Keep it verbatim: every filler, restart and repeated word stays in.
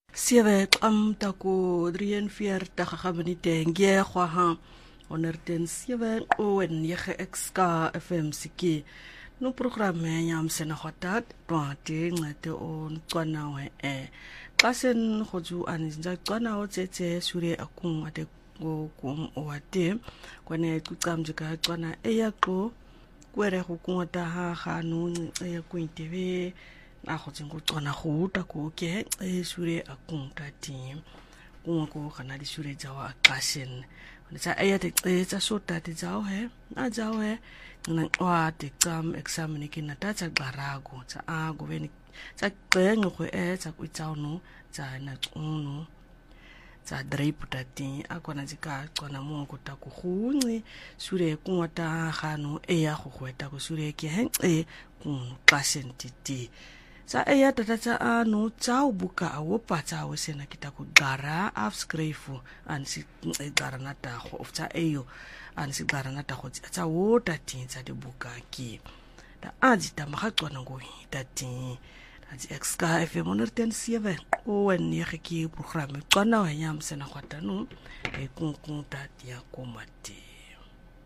Sewe am tako drieënveertig minute ngie khwaha honderd sewe o en nege X K F M siki no programme yam sena khotat twate ngate on tswana we e kasen khoju aninja tswana o tsetse sure akung ate go kum o ate kwane tsamjika tswana e yaklo kwere go kungota ha khanu e kuintebe a go tsengo tswana go ta go ke e sure akung tati go go kana di sure jawa kasen tsa aya te tsa sota te jao he a jao he na wa te exam examine ke na ta tsa garago tsa a go veni tsa qengo go e tsa ku tsao no tsa na tsono tsa drape tati a kona tsika tsona mo go ta go gunni sure ku ngata gano e ya go gweta go sure ke he e ku kasen titi sa aya tata tsa ano tsao buka a wopa tsao sena kita ku gara afskrefu an si gara na ta go of tsa eyo an si gara na ta go tsa wota tsa de buka ki ta aji ta magatswana go tati aji X K F M honderd sewe o en nege ki programme tswana wa nyam sena kwata no e kunkunta dia komati